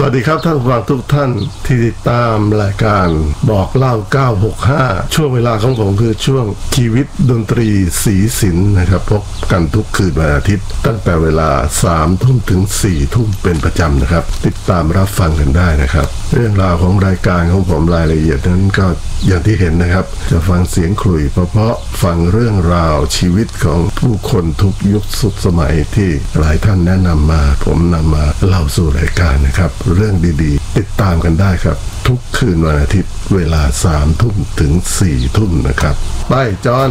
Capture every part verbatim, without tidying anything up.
วัสดีครับท่านผู้ฟังทุกท่านที่ติดตามรายการบอกเล่าเก้าหกห้าช่วงเวลาของผมคือช่วงชีวิตดนตรีสีสินนะครับพบกันทุกคืนวันอาทิตย์ตั้งแต่เวลาสามทุ่มถึงสี่ทุ่มเป็นประจำนะครับติดตามรับฟังกันได้นะครับเรื่องราวของรายการของผมรายละเอียดนั้นก็อย่างที่เห็นนะครับจะฟังเสียงขลุ่ยเพราะๆฟังเรื่องราวชีวิตของผู้คนทุกยุคสุดสมัยที่หลายท่านแนะนำมาผมนำมาเล่าสู่รายการนะครับเรื่องดีๆติดตามกันได้ครับทุกคืนวันอาทิตย์เวลาสามทุ่มถึงสี่ทุ่มนะครับไปจอน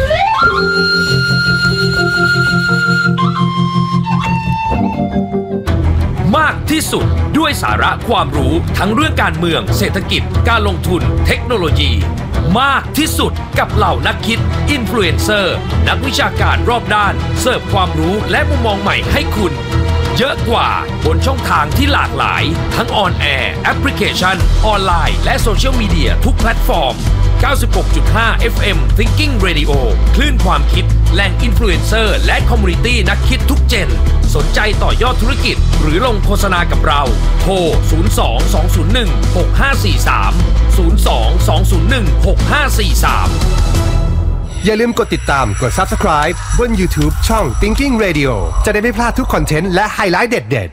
มากที่สุดด้วยสาระความรู้ทั้งเรื่องการเมืองเศรษฐกิจการลงทุนเทคโนโลยีมากที่สุดกับเหล่านักคิดอินฟลูเอนเซอร์นักวิชาการรอบด้านเสิร์ฟความรู้และมุมมองใหม่ให้คุณเยอะกว่าบนช่องทางที่หลากหลายทั้งออนแอร์แอปพลิเคชันออนไลน์และโซเชียลมีเดียทุกแพลตฟอร์ม เก้าสิบหกจุดห้า เอฟ เอ็ม Thinking Radio คลื่นความคิดแหล่งอินฟลูเอนเซอร์และคอมมูนิตี้นักคิดทุกเจนสนใจต่อยอดธุรกิจหรือลงโฆษณากับเราโทรศูนย์ สอง สอง ศูนย์ หนึ่ง หก ห้า สี่ สาม ศูนย์ สอง สอง ศูนย์ หนึ่ง หก ห้า สี่ สามอย่าลืมกดติดตามกด Subscribe บน YouTube ช่อง Thinking Radio จะได้ไม่พลาดทุกคอนเทนต์และไฮไลท์เด็ด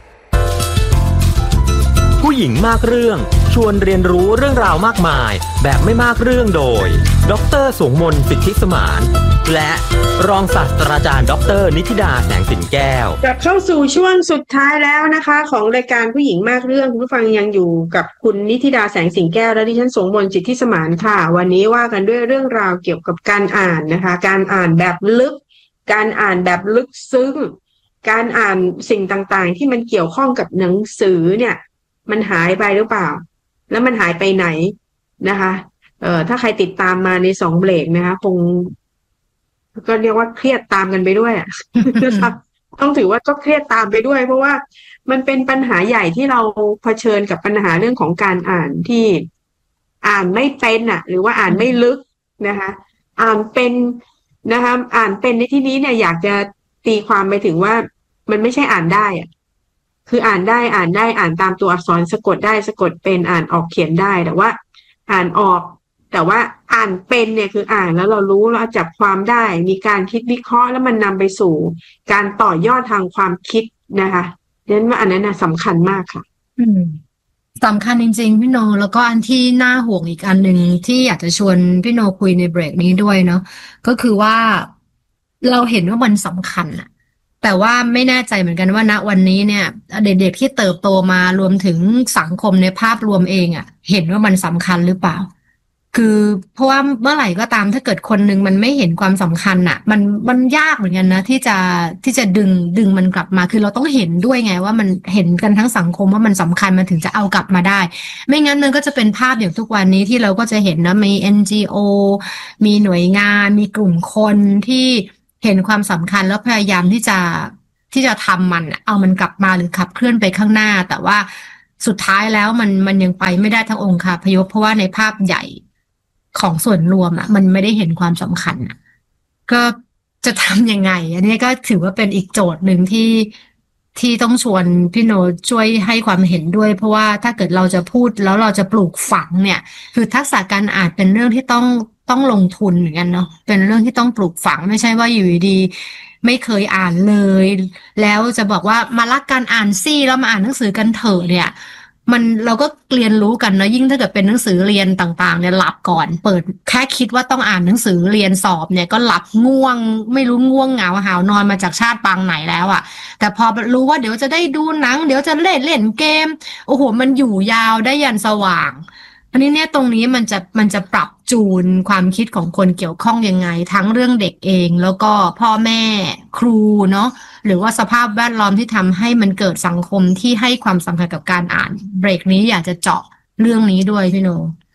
ๆผู้หญิงมากเรื่องชวนเรียนรู้เรื่องราวมากมายแบบไม่มากเรื่องโดยดร.สงมนต์ สิทธิสมานและรองศาสตราจารย์ดร.นิธิดาแสงสินแก้วกลับเข้าสู่ช่วงสุดท้ายแล้วนะคะของรายการผู้หญิงมากเรื่องคุณผู้ฟังยังอยู่กับคุณนิธิดาแสงสินแก้วและดิฉันสงมนต์ สิทธิสมานค่ะวันนี้ว่ากันด้วยเรื่องราวเกี่ยวกับการอ่านนะคะการอ่านแบบลึกการอ่านแบบลึกซึ้งการอ่านสิ่งต่างๆที่มันเกี่ยวข้องกับหนังสือเนี่ยมันหายไปหรือเปล่าแล้วมันหายไปไหนนะคะเอ่อถ้าใครติดตามมาในสองเบรกนะคะคงก็เรียกว่าเครียดตามกันไปด้วยอ่ะนะครับต้องถือว่าก็เครียดตามไปด้วยเพราะว่ามันเป็นปัญหาใหญ่ที่เราเผชิญกับปัญหาเรื่องของการอ่านที่อ่านไม่เป็นอ่ะหรือว่าอ่านไม่ลึกนะคะอ่านเป็นนะคะอ่านเป็นในที่นี้เนี่ยอยากจะตีความไปถึงว่ามันไม่ใช่อ่านได้อ่ะคืออ่านได้อ่านได้อ่านตามตัวอักษรสะกดได้สะกดเป็นอ่านออกเขียนได้แต่ว่าอ่านออกแต่ว่าอ่านเป็นเนี่ยคืออ่านแล้วเรารู้เราจับความได้มีการคิดวิเคราะห์แล้วมันนำไปสู่การต่อยอดทางความคิดนะคะดังนั้นว่าอันนั้นนะสำคัญมากค่ะอืมสำคัญจริงๆพี่โนแล้วก็อันที่น่าห่วงอีกอันหนึ่งที่อยากจะชวนพี่โนคุยในเบรกนี้ด้วยเนาะก็คือว่าเราเห็นว่ามันสำคัญอะแต่ว่าไม่แน่ใจเหมือนกันว่าณวันนี้เนี่ยเด็กๆที่เติบโตมารวมถึงสังคมในภาพรวมเองอ่ะเห็นว่ามันสำคัญหรือเปล่าคือเพราะว่าเมื่อไหร่ก็ตามถ้าเกิดคนหนึ่งมันไม่เห็นความสำคัญอ่ะมันมันยากเหมือนกันนะที่จะที่จะดึงดึงมันกลับมาคือเราต้องเห็นด้วยไงว่ามันเห็นกันทั้งสังคมว่ามันสำคัญมันถึงจะเอากลับมาได้ไม่งั้นมันก็จะเป็นภาพอย่างทุกวันนี้ที่เราก็จะเห็นนะมี เอ็น จี โอ มีหน่วยงานมีกลุ่มคนที่เห็นความสำคัญแล้วพยายามที่จะที่จะทำมันเอามันกลับมาหรือขับเคลื่อนไปข้างหน้าแต่ว่าสุดท้ายแล้วมันมันยังไปไม่ได้ทั้งองค์คาพยพเพราะว่าในภาพใหญ่ของส่วนรวมอ่ะมันไม่ได้เห็นความสำคัญอ่ะก็จะทำยังไงอันนี้ก็ถือว่าเป็นอีกโจทย์หนึ่งที่ที่ต้องชวนพี่โนช่วยให้ความเห็นด้วยเพราะว่าถ้าเกิดเราจะพูดแล้วเราจะปลูกฝังเนี่ยคือทักษะการอ่านเป็นเรื่องที่ต้องต้องลงทุนเหมือนกันเนาะเป็นเรื่องที่ต้องปลูกฝังไม่ใช่ว่าอยู่ดีไม่เคยอ่านเลยแล้วจะบอกว่ามารักการอ่านซี่แล้วมาอ่านหนังสือกันเถอะเนี่ยมันเราก็เรียนรู้กันนะยิ่งถ้าเกิดเป็นหนังสือเรียนต่างๆเนี่ยหลับก่อนเปิดแค่คิดว่าต้องอ่านหนังสือเรียนสอบเนี่ยก็หลับง่วงไม่รู้ง่วงเหงาหาวนอนมาจากชาติปางไหนแล้วอะแต่พอรู้ว่าเดี๋ยวจะได้ดูหนังเดี๋ยวจะเล่นเล่นเกมโอ้โหมันอยู่ยาวได้ยันสว่างอันนี้เนี่ยตรงนี้มันจะมันจะปรับจูนความคิดของคนเกี่ยวข้องยังไงทั้งเรื่องเด็กเองแล้วก็พ่อแม่ครูเนาะหรือว่าสภาพแวดล้อมที่ทำให้มันเกิดสังคมที่ให้ความสำคัญกับการอ่านเบรกนี้อยากจะเจาะเรื่องนี้ด้วยพี่โน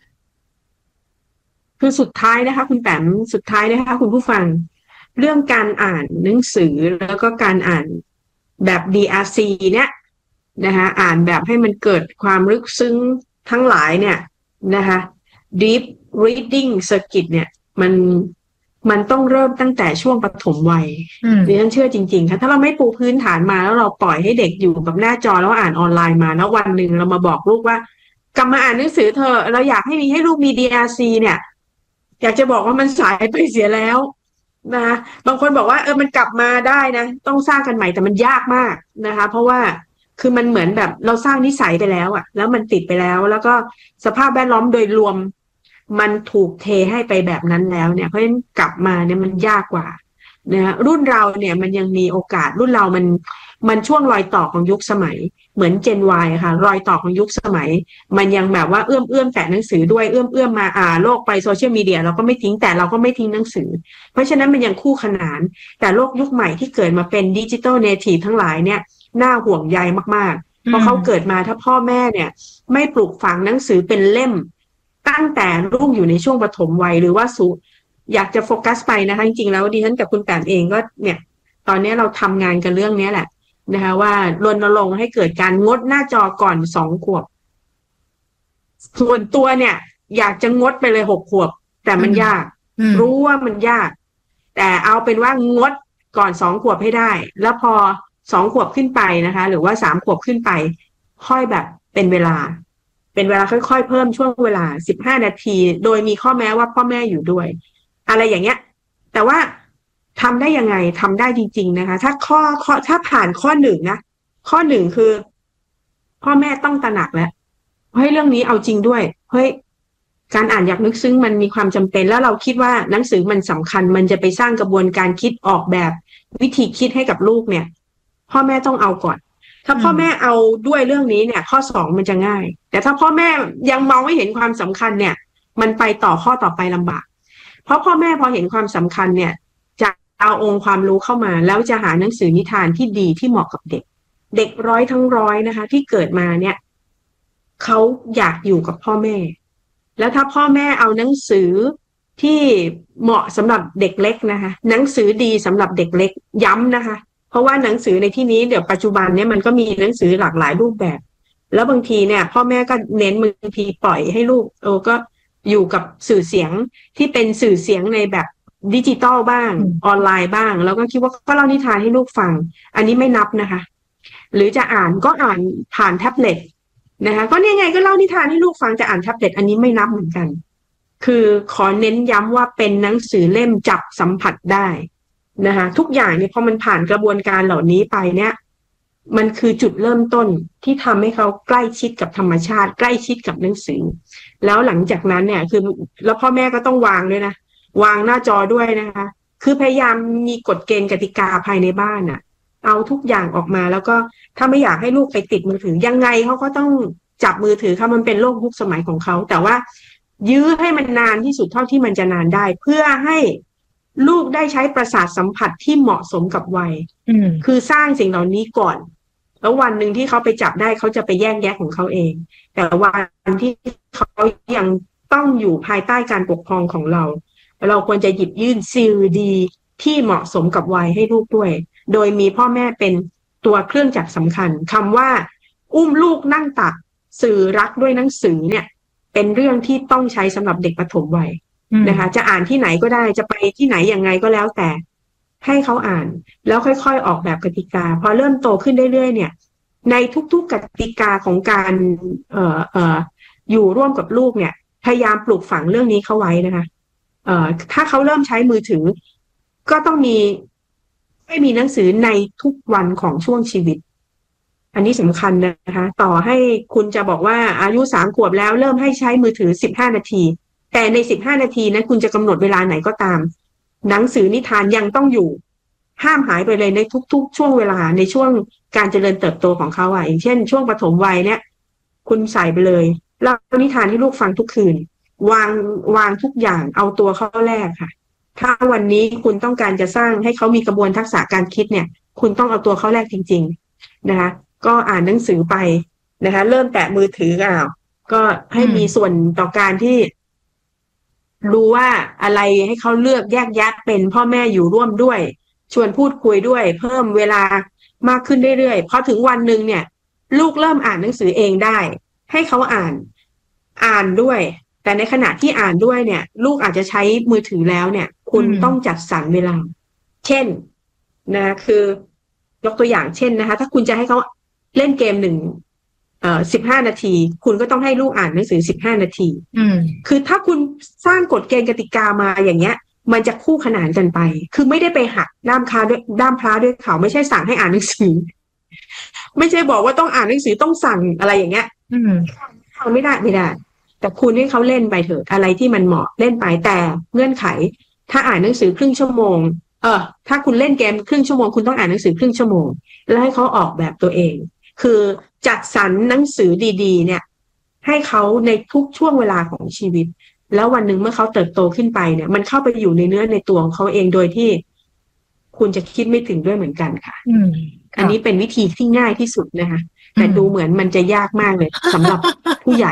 คือสุดท้ายนะคะคุณแปมสุดท้ายนะคะคุณผู้ฟังเรื่องการอ่านหนังสือแล้วก็การอ่านแบบ ดี อาร์ ซี เนี่ยนะคะอ่านแบบให้มันเกิดความลึกซึ้งทั้งหลายเนี่ยนะคะ deep reading circuit เนี่ยมันมันต้องเริ่มตั้งแต่ช่วงปฐมวัยดิฉันเชื่อจริงๆค่ะถ้าเราไม่ปูพื้นฐานมาแล้วเราปล่อยให้เด็กอยู่กับหน้าจอแล้วอ่านออนไลน์มาแล้ววันหนึ่งเรามาบอกลูกว่ากลับมาอ่านหนังสือเธอเราอยากให้มีให้ลูกมี ดี อาร์ ซี เนี่ยอยากจะบอกว่ามันสายไปเสียแล้วนะบางคนบอกว่าเออมันกลับมาได้นะต้องสร้างกันใหม่แต่มันยากมากนะคะเพราะว่าคือมันเหมือนแบบเราสร้างนิสัยไปแล้วอะแล้วมันติดไปแล้วแล้วก็สภาพแวดล้อมโดยรวมมันถูกเทให้ไปแบบนั้นแล้วเนี่ยเพราะฉะนั้นกลับมาเนี่ยมันยากกว่านะรุ่นเราเนี่ยมันยังมีโอกาสรุ่นเรามันมันช่วงรอยต่อของยุคสมัยเหมือน Gen Y ค่ะรอยต่อของยุคสมัยมันยังแบบว่าเอื้อมเอื้อมแต่หนังสือด้วยเอื้อมเอื้อมมาอ่าโลกไปโซเชียลมีเดียเราก็ไม่ทิ้งแต่เราก็ไม่ทิ้งหนังสือเพราะฉะนั้นมันยังคู่ขนานแต่โลกยุคใหม่ที่เกิดมาเป็นดิจิทัลเนทีฟทั้งหลายเนี่ยน่าห่วงใยมากๆเพราะเขาเกิดมาถ้าพ่อแม่เนี่ยไม่ปลูกฝังหนังสือเป็นเล่มตั้งแต่ลูกอยู่ในช่วงปฐมวัยหรือว่าสูอยากจะโฟกัสไปนะคะจริงๆแล้วดิฉันกับคุณแปมเองก็เนี่ยตอนนี้เราทำงานกันเรื่องนี้แหละนะคะว่ารณรงค์ให้เกิดการงดหน้าจอก่อนสองขวบส่วนตัวเนี่ยอยากจะงดไปเลยหกขวบแต่มันยากรู้ว่ามันยากแต่เอาเป็นว่างดก่อนสองขวบให้ได้แล้วพอสองขวบขึ้นไปนะคะหรือว่าสามขวบขึ้นไปค่อยแบบเป็นเวลาเป็นเวลาค่อยๆเพิ่มช่วงเวลาสิบห้านาทีโดยมีข้อแม้ว่าพ่อแม่อยู่ด้วยอะไรอย่างเงี้ยแต่ว่าทำได้ยังไงทำได้จริงๆนะคะถ้าข้อข้อถ้าผ่านข้อหนึ่งนะข้อหนึ่งคือพ่อแม่ต้องตระหนักแล้วเฮ้ยเรื่องนี้เอาจริงด้วยเฮ้ยการอ่านอยากนึกซึ้งมันมีความจำเป็นแล้วเราคิดว่าหนังสือมันสำคัญมันจะไปสร้างกระบวนการคิดออกแบบวิธีคิดให้กับลูกเนี่ยพ่อแม่ต้องเอาก่อนถ้าพ่อแม่เอาด้วยเรื่องนี้เนี่ยข้อสองมันจะง่ายแต่ถ้าพ่อแม่ยังมองไม่เห็นความสำคัญเนี่ยมันไปต่อข้อต่อไปลำบากเพราะพ่อแม่พอเห็นความสำคัญเนี่ยจะเอาองค์ความรู้เข้ามาแล้วจะหาหนังสือนิทานที่ดีที่เหมาะกับเด็กเด็กร้อยทั้งร้อยนะคะที่เกิดมาเนี่ยเขาอยากอยู่กับพ่อแม่แล้วถ้าพ่อแม่เอาหนังสือที่เหมาะสำหรับเด็กเล็กนะคะหนังสือดีสำหรับเด็กเล็กย้ำนะคะเพราะว่าหนังสือในที่นี้เดี๋ยวปัจจุบันเนี่ยมันก็มีหนังสือหลากหลายรูปแบบแล้วบางทีเนี่ยพ่อแม่ก็เน้นบางทีปล่อยให้ลูกโอ้ก็อยู่กับสื่อเสียงที่เป็นสื่อเสียงในแบบดิจิตอลบ้างออนไลน์บ้างแล้วก็คิดว่าก็เล่านิทานให้ลูกฟังอันนี้ไม่นับนะคะหรือจะอ่านก็อ่านผ่านแท็บเล็ตนะคะก็เนี่ยไงก็เล่านิทานให้ลูกฟังจะอ่านแท็บเล็ตอันนี้ไม่นับเหมือนกันคือขอเน้นย้ำว่าเป็นหนังสือเล่มจับสัมผัสได้นะคะทุกอย่างเนี่ยพอมันผ่านกระบวนการเหล่านี้ไปเนี่ยมันคือจุดเริ่มต้นที่ทำให้เขาใกล้ชิดกับธรรมชาติใกล้ชิดกับหนังสือแล้วหลังจากนั้นเนี่ยคือแล้วพ่อแม่ก็ต้องวางด้วยนะวางหน้าจอด้วยนะคะคือพยายามมีกฎเกณฑ์กติกาภายในบ้านน่ะเอาทุกอย่างออกมาแล้วก็ถ้าไม่อยากให้ลูกไปติดมือถือยังไงเขาก็ต้องจับมือถือค่ะมันเป็นโลกยุคสมัยของเขาแต่ว่ายื้อให้มันนานที่สุดเท่าที่มันจะนานได้เพื่อให้ลูกได้ใช้ประสาทสัมผัสที่เหมาะสมกับวัยคือสร้างสิ่งเหล่านี้ก่อนแล้ววันหนึ่งที่เขาไปจับได้เขาจะไปแยกแยะของเขาเองแต่วันที่เขายังต้องอยู่ภายใต้การปกครองของเราเราควรจะหยิบยื่นซีดีที่เหมาะสมกับวัยให้ลูกด้วยโดยมีพ่อแม่เป็นตัวเครื่องจักรสำคัญคำว่าอุ้มลูกนั่งตักสื่อรักด้วยหนังสือเนี่ยเป็นเรื่องที่ต้องใช้สำหรับเด็กปฐมวัยนะคะจะอ่านที่ไหนก็ได้จะไปที่ไหนยังไงก็แล้วแต่ให้เขาอ่านแล้วค่อยๆออกแบบกติกาพอเริ่มโตขึ้นเรื่อยๆเนี่ยในทุกๆกติกาของการเอ่อเอ่ออยู่ร่วมกับลูกเนี่ยพยายามปลูกฝังเรื่องนี้เข้าไว้นะคะเอ่อถ้าเขาเริ่มใช้มือถือก็ต้องมีไม่มีหนังสือในทุกวันของช่วงชีวิตอันนี้สำคัญนะคะต่อให้คุณจะบอกว่าอายุสามขวบแล้วเริ่มให้ใช้มือถือสิบห้านาทีแต่ในสิบห้านาทีนั้นคุณจะกำหนดเวลาไหนก็ตามหนังสือนิทานยังต้องอยู่ห้ามหายไปเลยในทุกๆช่วงเวลาในช่วงการเจริญเติบโตของเขาอ่ะอย่างเช่นช่วงปฐมวัยเนี่ยคุณใส่ไปเลยเล่านิทานให้ลูกฟังทุกคืนวางวางทุกอย่างเอาตัวเข้าแรกค่ะถ้าวันนี้คุณต้องการจะสร้างให้เขามีกระบวนทักษะการคิดเนี่ยคุณต้องเอาตัวเข้าแรกจริงๆนะคะก็อ่านหนังสือไปนะคะเริ่มแตะมือถืออ้าวก็ให้มีส่วนต่อการที่รู้ว่าอะไรให้เขาเลือกแยกแยะเป็นพ่อแม่อยู่ร่วมด้วยชวนพูดคุยด้วยเพิ่มเวลามากขึ้นเรื่อยๆพอถึงวันหนึ่งเนี่ยลูกเริ่มอ่านหนังสือเองได้ให้เขาอ่านอ่านด้วยแแต่ในขณะที่อ่านด้วยเนี่ยลูกอาจจะใช้มือถือแล้วเนี่ยคุณต้องจัดสรรเวลาเช่นนะคือยกตัวอย่างเช่นนะคะถ้าคุณจะให้เขาเล่นเกมหนึ่งเอ่อสิบห้านาทีคุณก็ต้องให้ลูกอ่านหนังสือสิบห้านาทีคือถ้าคุณสร้างกฎเกณฑ์กติกามาอย่างเงี้ยมันจะคู่ขนานกันไปคือไม่ได้ไปหักด้ามค้าด้วยด้ามพระด้วยเขาไม่ใช่สั่งให้อ่านหนังสือไม่ใช่บอกว่าต้องอ่านหนังสือต้องสั่งอะไรอย่างเงี้ยทำไม่ได้ไม่ได้แต่คุณให้เขาเล่นไปเถอะอะไรที่มันเหมาะเล่นไปแต่เงื่อนไขถ้าอ่านหนังสือครึ่งชั่วโมงเออถ้าคุณเล่นเกมครึ่งชั่วโมงคุณต้องอ่านหนังสือครึ่งชั่วโมงแล้วให้เขาออกแบบตัวเองคือจัดสรรหนังสือดีๆเนี่ยให้เขาในทุกช่วงเวลาของชีวิตแล้ววันหนึ่งเมื่อเขาเติบโตขึ้นไปเนี่ยมันเข้าไปอยู่ในเนื้อในตัวของเขาเองโดยที่คุณจะคิดไม่ถึงด้วยเหมือนกันค่ะอันนี้เป็นวิธีที่ง่ายที่สุดนะคะแต่ดูเหมือนมันจะยากมากเลยสำหรับผู้ใหญ่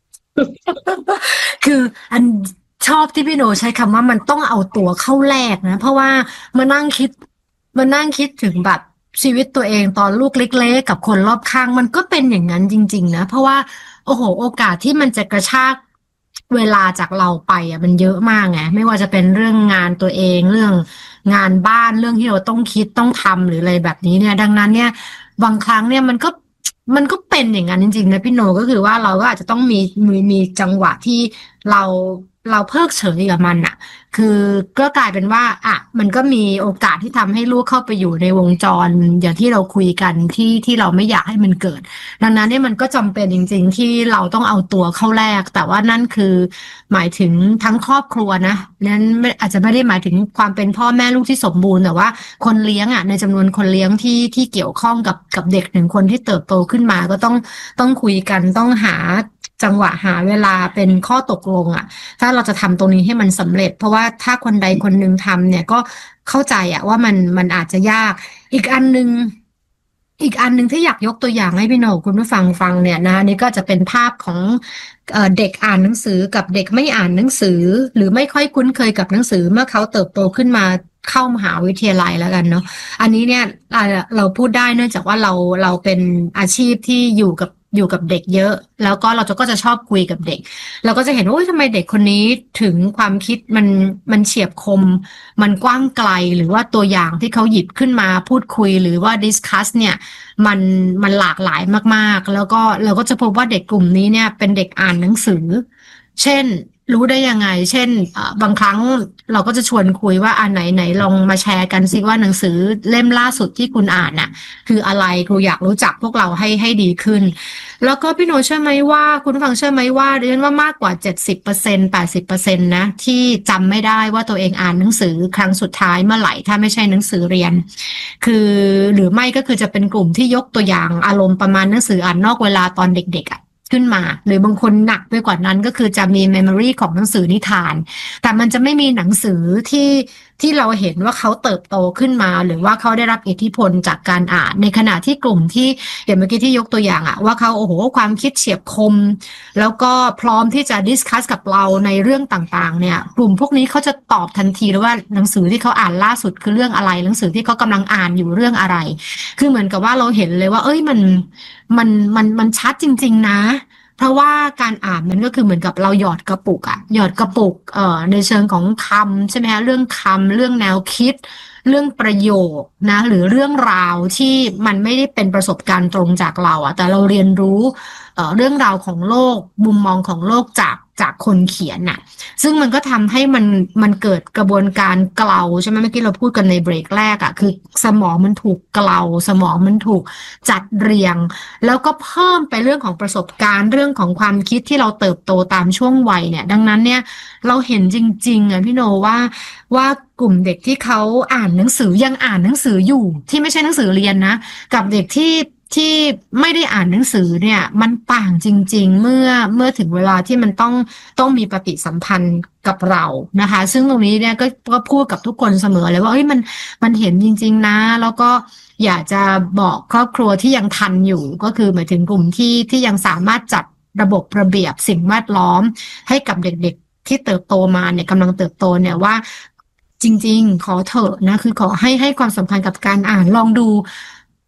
คืออันชอบที่พี่โนใช้คำว่ามันต้องเอาตัวเข้าแลกนะเพราะว่ามานั่งคิดมานั่งคิดถึงแบบชีวิตตัวเองตอนลูกเล็กๆกับคนรอบข้างมันก็เป็นอย่างนั้นจริงๆนะเพราะว่าโอ้โหโอกาสที่มันจะกระชากเวลาจากเราไปอ่ะมันเยอะมากไงไม่ว่าจะเป็นเรื่องงานตัวเองเรื่องงานบ้านเรื่องที่เราต้องคิดต้องทำหรืออะไรแบบนี้เนี่ยดังนั้นเนี่ยบางครั้งเนี่ยมันก็มันก็เป็นอย่างนั้นจริงๆนะพี่โนก็คือว่าเราก็อาจจะต้องมีมีมีจังหวะที่เราเราเพิกเฉยกับมันอ่ะคือก็กลายเป็นว่าอ่ะมันก็มีโอกาสที่ทำให้ลูกเข้าไปอยู่ในวงจรอย่างที่เราคุยกันที่ที่เราไม่อยากให้มันเกิดดังนั้นเนี่ยมันก็จำเป็นจริงๆที่เราต้องเอาตัวเข้าแลกแต่ว่านั่นคือหมายถึงทั้งครอบครัวนะนั้นอาจจะไม่ได้หมายถึงความเป็นพ่อแม่ลูกที่สมบูรณ์แต่ว่าคนเลี้ยงอ่ะในจำนวนคนเลี้ยงที่ที่เกี่ยวข้องกับกับเด็กหนึ่งคนที่เติบโตขึ้นมาก็ต้องต้องคุยกันต้องหาจังหวะหาเวลาเป็นข้อตกลงอ่ะถ้าเราจะทำตรงนี้ให้มันสำเร็จเพราะว่าถ้าคนใดคนหนึ่งทำเนี่ยก็เข้าใจอ่ะว่ามันมันอาจจะยากอีกอันนึงอีกอันนึงที่อยากยกตัวอย่างให้พี่โหนคุณผู้ฟังฟังเนี่ยนะนี่ก็จะเป็นภาพของเอ่อเด็กอ่านหนังสือกับเด็กไม่อ่านหนังสือหรือไม่ค่อยคุ้นเคยกับหนังสือเมื่อเขาเติบโตขึ้นมาเข้ามหาวิทยาลัยแล้วกันเนาะอันนี้เนี่ยเราพูดได้เนื่องจากว่าเราเราเป็นอาชีพที่อยู่กับอยู่กับเด็กเยอะแล้วก็เราจะก็จะชอบคุยกับเด็กเราก็จะเห็นว่าทำไมเด็กคนนี้ถึงความคิดมันมันเฉียบคมมันกว้างไกลหรือว่าตัวอย่างที่เขาหยิบขึ้นมาพูดคุยหรือว่าดิสคัสเนี่ยมันมันหลากหลายมากๆแล้วก็เราก็จะพบว่าเด็กกลุ่มนี้เนี่ยเป็นเด็กอ่านหนังสือเช่นรู้ได้ยังไงเช่นบางครั้งเราก็จะชวนคุยว่าอันไหนไหนลองมาแชร์กันซิว่าหนังสือเล่มล่าสุดที่คุณอ่านน่ะคืออะไรครูอยากรู้จักพวกเราให้ให้ดีขึ้นแล้วก็พี่โนเชื่อไหมว่าคุณผู้ฟังเชื่อไหมว่าเรียนว่ามากกว่า เจ็ดสิบเปอร์เซ็นต์ แปดสิบเปอร์เซ็นต์ นะที่จำไม่ได้ว่าตัวเองอ่านหนังสือครั้งสุดท้ายเมื่อไหร่ถ้าไม่ใช่หนังสือเรียนคือหรือไม่ก็คือจะเป็นกลุ่มที่ยกตัวอย่างอารมณ์ประมาณหนังสืออ่านนอกเวลาตอนเด็กๆอ่ะขึ้นมาหรือบางคนหนักไปกว่านั้นก็คือจะมีเมมโมรีของหนังสือนิทานแต่มันจะไม่มีหนังสือที่ที่เราเห็นว่าเขาเติบโตขึ้นมาหรือว่าเขาได้รับอิทธิพลจากการอ่านในขณะที่กลุ่มที่อย่างเมื่อกี้ที่ยกตัวอย่างอะว่าเขาโอ้โหความคิดเฉียบคมแล้วก็พร้อมที่จะดิสคัสกับเราในเรื่องต่างๆเนี่ยกลุ่มพวกนี้เขาจะตอบทันทีเลยว่าหนังสือที่เขาอ่านล่าสุดคือเรื่องอะไรหนังสือที่เขากำลังอ่านอยู่เรื่องอะไรคือเหมือนกับว่าเราเห็นเลยว่าเอ้ยมันมันมันมันชัดจริงๆนะเพราะว่าการอ่านมันก็คือเหมือนกับเราหยอดกระปุกอะหยอดกระปุกเอ่อในเชิงของคำใช่ไหมคะเรื่องคำเรื่องแนวคิดเรื่องประโยคนะหรือเรื่องราวที่มันไม่ได้เป็นประสบการณ์ตรงจากเราอะแต่เราเรียนรู้เอ่อเรื่องราวของโลกมุมมองของโลกจากจากคนเขียนน่ะซึ่งมันก็ทำให้มันมันเกิดกระบวนการเกลาใช่ไหมเมื่อกี้เราพูดกันในเบรกแรกอะคือสมองมันถูกเกลาสมองมันถูกจัดเรียงแล้วก็เพิ่มไปเรื่องของประสบการณ์เรื่องของความคิดที่เราเติบโตตามช่วงวัยเนี่ยดังนั้นเนี่ยเราเห็นจริงๆอะพี่โนว่าว่ากลุ่มเด็กที่เขาอ่านหนังสือยังอ่านหนังสืออยู่ที่ไม่ใช่หนังสือเรียนนะกับเด็กที่ที่ไม่ได้อ่านหนังสือเนี่ยมันต่างจริงๆเมื่อเมื่อถึงเวลาที่มันต้องต้องมีปฏิสัมพันธ์กับเรานะคะซึ่งตรงนี้เนี่ยก็ก็พูดกับทุกคนเสมอเลยว่าเอ้ยมันมันเห็นจริงๆนะแล้วก็อยากจะบอกครอบครัวที่ยังทันอยู่ก็คือหมายถึงกลุ่มที่ที่ยังสามารถจัดระบบระเบียบสิ่งแวดล้อมให้กับเด็กๆที่เติบโตมาเนี่ยกำลังเติบโตเนี่ยว่าจริงๆขอเถอะนะคือขอให้ให้ความสำคัญกับการอ่านลองดู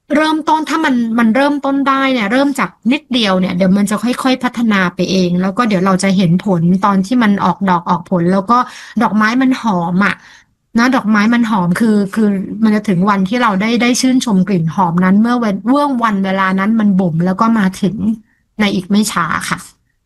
เริ่มต้นถ้ามันมันเริ่มต้นได้เนี่ยเริ่มจากนิดเดียวเนี่ยเดี๋ยวมันจะค่อยๆพัฒนาไปเองแล้วก็เดี๋ยวเราจะเห็นผลตอนที่มันออกดอกออกผลแล้วก็ดอกไม้มันหอมอ่ะนะดอกไม้มันหอมคือคือมันจะถึงวันที่เราได้ได้ชื่นชมกลิ่นหอมนั้นเมื่อวันเมื่อวันเวลานั้นมันบ่มแล้วก็มาถึงในอีกไม่ช้าค่ะ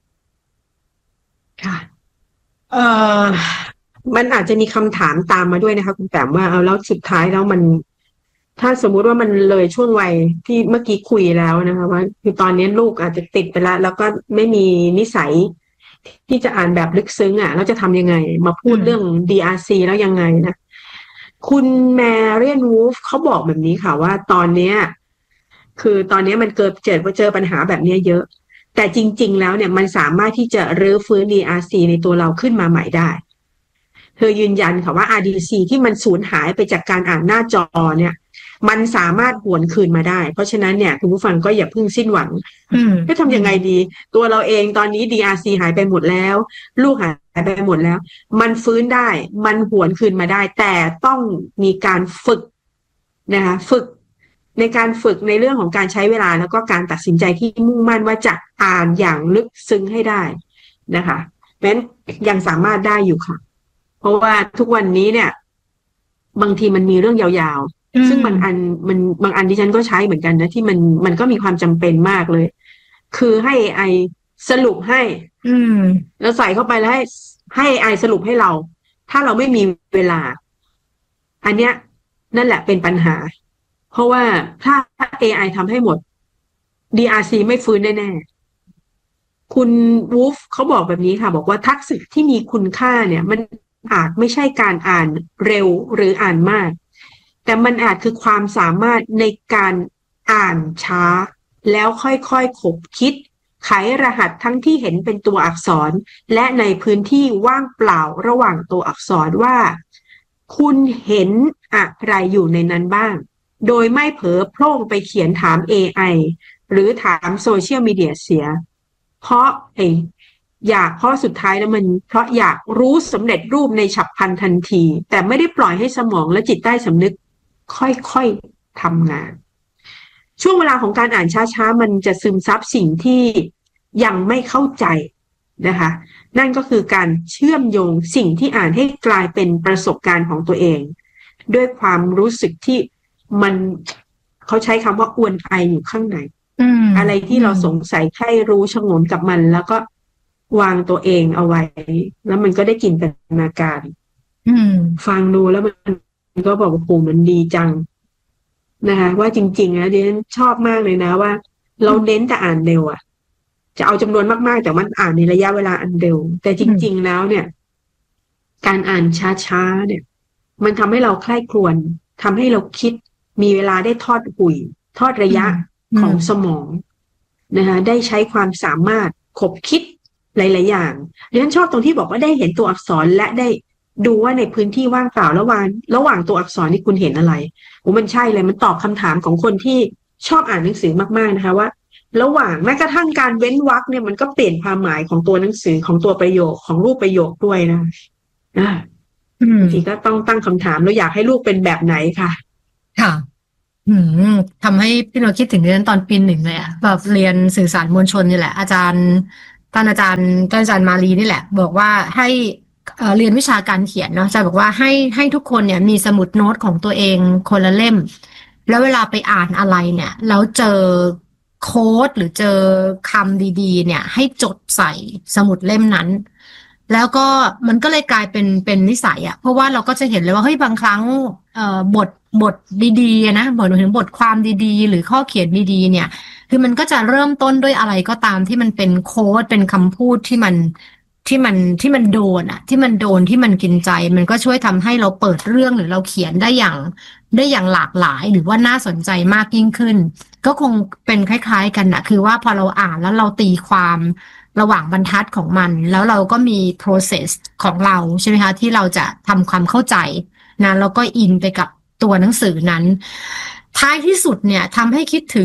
ค่ะเอ่อมันอาจจะมีคำถามตามมาด้วยนะคะคุณแปมว่าเอาแล้วสุดท้ายแล้วมันถ้าสมมุติว่ามันเลยช่วงวัยที่เมื่อกี้คุยแล้วนะคะว่าคือตอนนี้ลูกอาจจะติดไปแล้วแล้วก็ไม่มีนิสัยที่จะอ่านแบบลึกซึ้งอ่ะแล้วจะทำยังไงมาพูดเรื่อง ดี อาร์ ซี แล้วยังไงนะคุณแมรี่ วูฟเขาบอกแบบนี้ค่ะว่าตอนเนี้ยคือตอนนี้มันเกิดเจอเจอปัญหาแบบนี้เยอะแต่จริงๆแล้วเนี่ยมันสามารถที่จะรื้อฟื้น ดี อาร์ ซี ในตัวเราขึ้นมาใหม่ได้เธอยืนยันค่ะว่า อาร์ ดี ซี ที่มันสูญหายไปจากการอ่านหน้าจอเนี่ยมันสามารถหวนคืนมาได้เพราะฉะนั้นเนี่ยคุณผู้ฟังก็อย่าเพิ่งสิ้นหวังจะทำยังไงดีตัวเราเองตอนนี้ ดี อาร์ ซี หายไปหมดแล้วลูกหายไปหมดแล้วมันฟื้นได้มันหวนคืนมาได้แต่ต้องมีการฝึกนะคะฝึกในการฝึกในเรื่องของการใช้เวลาแล้วก็การตัดสินใจที่มุ่งมั่นว่าจะอ่านอย่างลึกซึ้งให้ได้นะคะเพราะฉะนั้นยังสามารถได้อยู่ค่ะเพราะว่าทุกวันนี้เนี่ยบางทีมันมีเรื่องยาวๆซึ่งบางอันมันบางอันที่ฉันก็ใช้เหมือนกันนะที่มันมันก็มีความจำเป็นมากเลยคือให้ เอ ไอ สรุปให้แล้วใส่เข้าไปแล้วให้ให้ เอ ไอ สรุปให้เราถ้าเราไม่มีเวลาอันเนี้ยนั่นแหละเป็นปัญหาเพราะว่าถ้า เอ ไอ ทำให้หมด ดี อาร์ ซี ไม่ฟื้นแน่ๆคุณวูฟเขาบอกแบบนี้ค่ะบอกว่าทักษะที่มีคุณค่าเนี่ยมันอาจไม่ใช่การอ่านเร็วหรืออ่านมากแต่มันอาจคือความสามารถในการอ่านช้าแล้วค่อยๆขบคิดไขรหัสทั้งที่เห็นเป็นตัวอักษรและในพื้นที่ว่างเปล่าระหว่างตัวอักษรว่าคุณเห็นอะไรอยู่ในนั้นบ้างโดยไม่เผลอโพล่งไปเขียนถาม เอ ไอ หรือถามโซเชียลมีเดียเสียเพราะไอ้อยากเพราะสุดท้ายแล้วมันเพราะอยากรู้สำเร็จรูปในฉับพลันทันทีแต่ไม่ได้ปล่อยให้สมองและจิตใต้สำนึกค่อยๆทำงานช่วงเวลาของการอ่านช้าๆมันจะซึมซับสิ่งที่ยังไม่เข้าใจนะคะนั่นก็คือการเชื่อมโยงสิ่งที่อ่านให้กลายเป็นประสบการณ์ของตัวเองด้วยความรู้สึกที่มันเขาใช้คำว่าอวนไออยู่ข้างในอะไรที่เราสงสัยแค่รู้ชงนกับมันแล้วก็วางตัวเองเอาไว้แล้วมันก็ได้จินตนาการฟังดูแล้วมันก็บอกว่าโอ้มันดีจังนะคะว่าจริงๆนะดิฉันชอบมากเลยนะว่าเราเน้นแต่อ่านเร็วอ่ะจะเอาจำนวนมากๆแต่มันอ่านในระยะเวลาอันเร็วแต่จริงๆแล้วเนี่ยการอ่านช้าๆเนี่ยมันทำให้เราใคร่ครวญทำให้เราคิดมีเวลาได้ทอดหุ่ยทอดระยะของสมองนะคะได้ใช้ความสามารถขบคิดหลายๆอย่างดิฉันชอบตรงที่บอกว่าได้เห็นตัวอักษรและได้ดูว่าในพื้นที่ว่างเปล่าระหว่างระหว่างตัวอักษรนี่คุณเห็นอะไรโอ้มันใช่เลยมันตอบคำถามของคนที่ชอบอ่านหนังสือมากๆนะคะว่าระหว่างแม้กระทั่งการเว้นวรรคเนี่ยมันก็เปลี่ยนความหมายของตัวหนังสือของตัวประโยคของรูปประโยคด้วยนะอ่าบางทีก็ต้องตั้งคำถามแล้วอยากให้ลูกเป็นแบบไหนค่ะค่ะอืมทำให้พี่โนคิดถึงเรื่องตอนปีหนึ่งเลยอะแบบเรียนสื่อสารมวลชนนี่แหละอาจารย์ท่านอาจารย์ท่านอาจารย์มาลีนี่แหละบอกว่าให้เอ่อเรียนวิชาการเขียนเนาะอาจารย์บอกว่าให้ให้ทุกคนเนี่ยมีสมุดโน้ตของตัวเองคนละเล่มแล้วเวลาไปอ่านอะไรเนี่ยแล้วเจอโค้ดหรือเจอคำดีๆเนี่ยให้จดใส่สมุดเล่มนั้นแล้วก็มันก็เลยกลายเป็นเป็นนิสัยอะเพราะว่าเราก็จะเห็นเลยว่าเฮ้ยบางครั้งเอ่อบทบทดีๆนะบอกถึงบทความดีๆหรือข้อเขียนดีๆเนี่ยคือมันก็จะเริ่มต้นด้วยอะไรก็ตามที่มันเป็นโค้ดเป็นคำพูดที่มันที่มันที่มันโดนอะที่มันโดนที่มันกินใจมันก็ช่วยทำให้เราเปิดเรื่องหรือเราเขียนได้อย่างได้อย่างหลากหลายหรือว่าน่าสนใจมากยิ่งขึ้นก็คงเป็นคล้ายๆกันนะคือว่าพอเราอ่านแล้วเราตีความระหว่างบรรทัดของมันแล้วเราก็มี process ของเราใช่ไหมคะที่เราจะทำความเข้าใจนะแล้วก็อินไปกับตัวหนังสือนั้นท้ายที่สุดเนี่ยทำให้คิดถึง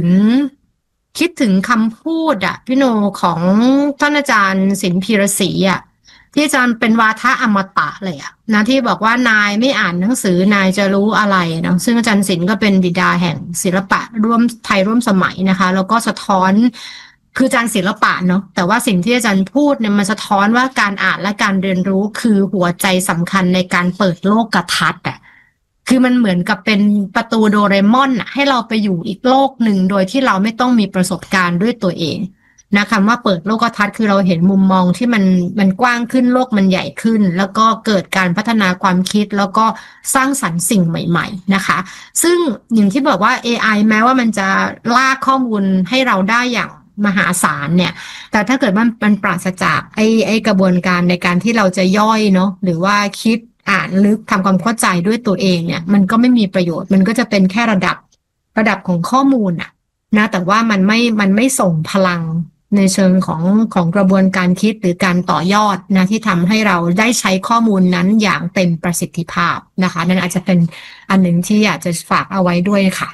คิดถึงคำพูดอะพี่โนของท่านอาจารย์สินพีระศรีอะที่อาจารย์เป็นวาทะอมตะเลยอะนะที่บอกว่านายไม่อ่านหนังสือนายจะรู้อะไรเนาะซึ่งอาจารย์ศิลป์ก็เป็นบิดาแห่งศิลปะร่วมไทยร่วมสมัยนะคะแล้วก็สะท้อนคืออาจารย์ศิลปะเนาะแต่ว่าสิ่งที่อาจารย์พูดเนี่ยมันสะท้อนว่าการอ่านและการเรียนรู้คือหัวใจสำคัญในการเปิดโลกทัศน์อะคือมันเหมือนกับเป็นประตูโดเรมอนอะให้เราไปอยู่อีกโลกหนึ่งโดยที่เราไม่ต้องมีประสบการณ์ด้วยตัวเองนะคำว่าเปิดโลกทัศน์คือเราเห็นมุมมองที่มันมันกว้างขึ้นโลกมันใหญ่ขึ้นแล้วก็เกิดการพัฒนาความคิดแล้วก็สร้างสรรค์สิ่งใหม่ๆนะคะซึ่งอย่างที่บอกว่า เอ ไอ แม้ว่ามันจะลากข้อมูลให้เราได้อย่างมหาศาลเนี่ยแต่ถ้าเกิดมันมันปราศจากไอ้ไอ้กระบวนการในการที่เราจะย่อยเนาะหรือว่าคิดอ่านลึกทำความเข้าใจด้วยตัวเองเนี่ยมันก็ไม่มีประโยชน์มันก็จะเป็นแค่ระดับระดับของข้อมูลอะนะแต่ว่ามันไม่มันไม่ส่งพลังในเชิงของของกระบวนการคิดหรือการต่อยอดนะที่ทำให้เราได้ใช้ข้อมูลนั้นอย่างเต็มประสิทธิภาพนะคะนั่นอาจจะเป็นอันหนึ่งที่อยากจะฝากเอาไว้ด้วยค่ะ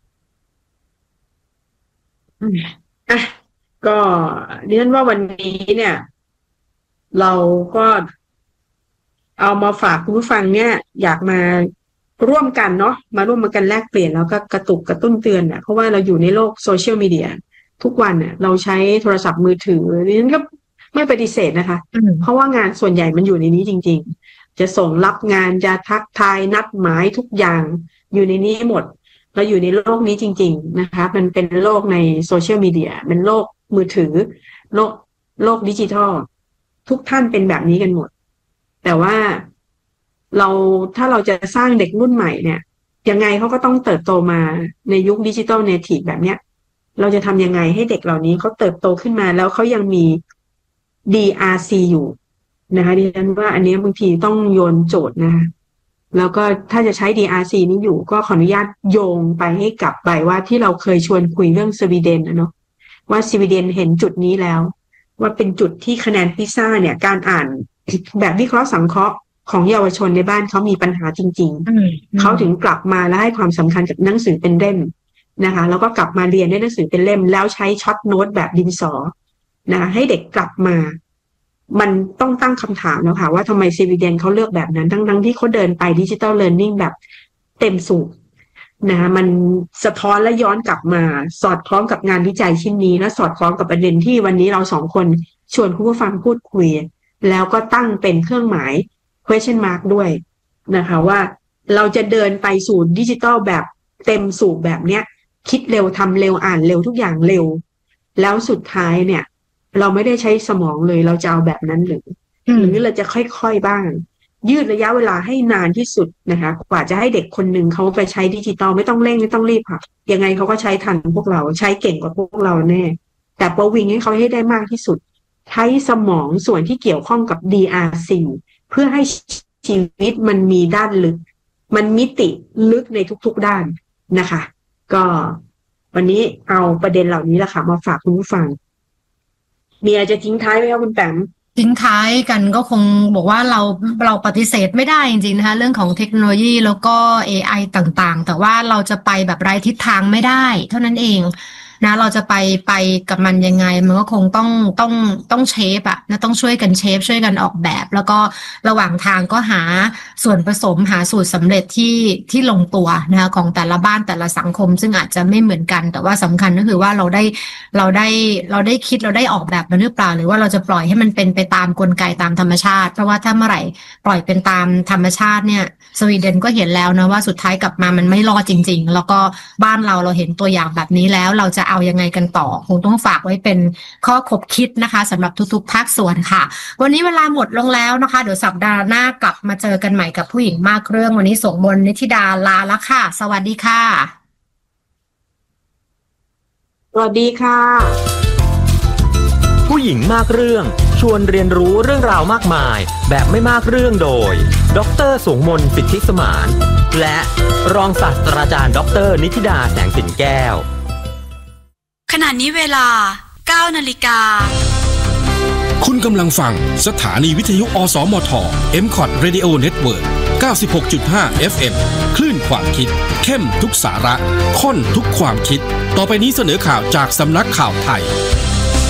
อืมอ่ะก็ดิฉันว่าวันนี้เนี่ย เราก็เอามาฝากคุณผู้ฟังเนี่ย อยากมาร่วมกันเนาะมาร่วมกันแลกเปลี่ยนแล้วก็กระตุกกระตุ้นเตือนเนี่ยเพราะว่าเราอยู่ในโลกโซเชียลมีเดียทุกวันเนี่ยเราใช้โทรศัพท์มือถือดิฉันก็ไม่ปฏิเสธนะคะเพราะว่างานส่วนใหญ่มันอยู่ในนี้จริงๆจะส่งรับงานจะทักทายนัดหมายทุกอย่างอยู่ในนี้หมดเราอยู่ในโลกนี้จริงๆนะคะมันเป็นโลกในโซเชียลมีเดียเป็นโลกมือถือโลกโลกดิจิทัลทุกท่านเป็นแบบนี้กันหมดแต่ว่าเราถ้าเราจะสร้างเด็กรุ่นใหม่เนี่ยยังไงเขาก็ต้องเติบโตมาในยุคดิจิทัลเนทีฟแบบเนี้ยเราจะทำยังไงให้เด็กเหล่านี้เขาเติบโตขึ้นมาแล้วเขายังมี ดี อาร์ ซี อยู่นะคะดิฉันว่าอันนี้บางทีต้องโยนโจทย์นะคะแล้วก็ถ้าจะใช้ ดี อาร์ ซี นี้อยู่ก็ขออนุญาตโยงไปให้กลับไปว่าที่เราเคยชวนคุยเรื่องสวีเดนนะเนาะว่าสวีเดนเห็นจุดนี้แล้วว่าเป็นจุดที่คะแนนพิซ่าเนี่ยการอ่านแบบวิเคราะห์สังเคราะห์ของเยาวชนในบ้านเขามีปัญหาจริงๆเขาถึงกลับมาและให้ความสำคัญกับหนังสือเป็นเล่มนะคะแล้วก็กลับมาเรียนด้วยหนังสือเป็นเล่มแล้วใช้ช็อตโน้ตแบบดินสอนะให้เด็กกลับมามันต้องตั้งคำถามแล้วค่ะว่าทำไมสวีเดนเขาเลือกแบบนั้นทั้งๆที่เขาเดินไปดิจิทัลเลิร์นนิ่งแบบเต็มสูบนะคะมันสะท้อนและย้อนกลับมาสอดคล้องกับงานวิจัยชิ้นนี้และสอดคล้องกับประเด็นที่วันนี้เราสองคนชวนคุณผู้ฟังพูดคุยแล้วก็ตั้งเป็นเครื่องหมาย question mark ด้วยนะคะว่าเราจะเดินไปสู่ดิจิทัลแบบเต็มสูบแบบเนี้ยคิดเร็วทำเร็วอ่านเร็วทุกอย่างเร็วแล้วสุดท้ายเนี่ยเราไม่ได้ใช้สมองเลยเราจะเอาแบบนั้นหรือหรือเราจะค่อยๆบ้างยืดระยะเวลาให้นานที่สุดนะคะกว่าจะให้เด็กคนหนึ่งเขาไปใช้ดิจิตอลไม่ต้องเร่งไม่ต้องรีบค่ะยังไงเขาก็ใช้ทันพวกเราใช้เก่งกว่าพวกเราแน่แต่ประวิงให้เขาให้ได้มากที่สุดใช้สมองส่วนที่เกี่ยวข้องกับ ดี อาร์ ซี เพื่อให้ชีวิตมันมีด้านลึกมันมิติลึกในทุกๆด้านนะคะก็วันนี้เอาประเด็นเหล่านี้แหละค่ะมาฝากคุณผู้ฟังมีอะไรจะทิ้งท้ายไหมคะคุณแปมทิ้งท้ายกันก็คงบอกว่าเราเราปฏิเสธไม่ได้จริงๆนะคะเรื่องของเทคโนโลยีแล้วก็ เอ ไอ ต่างๆแต่ว่าเราจะไปแบบไร้ทิศทางไม่ได้เท่านั้นเองนะเราจะไปไปกับมันยังไงมันก็คงต้องต้องต้องเชฟอะนะต้องช่วยกันเชฟช่วยกันออกแบบแล้วก็ระหว่างทางก็หาส่วนผสมหาสูตรสำเร็จที่ที่ลงตัวนะคะของแต่ละบ้านแต่ละสังคมซึ่งอาจจะไม่เหมือนกันแต่ว่าสำคัญก็คือว่าเราได้เราได้เราได้คิดเราได้ออกแบบมันหรือเปล่าหรือว่าเราจะปล่อยให้มันเป็นไปตามกลไกตามธรรมชาติเพราะว่าถ้าเมื่อไหร่ปล่อยเป็นตามธรรมชาติเนี่ยสวีเดนก็เห็นแล้วนะว่าสุดท้ายกลับมามันไม่รอดจริงๆแล้วก็บ้านเราเราเห็นตัวอย่างแบบนี้แล้วเราจะเอายังไงกันต่อคงต้องฝากไว้เป็นข้อคบคิดนะคะสำหรับทุกๆภาคส่วนค่ะวันนี้เวลาหมดลงแล้วนะคะเดี๋ยวสัปดาห์หน้ากลับมาเจอกันใหม่กับผู้หญิงมากเรื่องวันนี้ส่งมนต์นิธิดาลาแล้วค่ะสวัสดีค่ะสวัสดีค่ะผู้หญิงมากเรื่องชวนเรียนรู้เรื่องราวมากมายแบบไม่มากเรื่องโดยดร.สงมนต์สิทธิสมานและรองศาสตราจารย์ดร.นิธิดาแสงสินแก้วขณะนี้เวลา เก้านาฬิกาคุณกำลังฟังสถานีวิทยุอสมท เอ็ม คอท Radio Network เก้าสิบหกจุดห้า เอฟ เอ็ม คลื่นความคิดเข้มทุกสาระข้นทุกความคิดต่อไปนี้เสนอข่าวจากสำนักข่าวไทย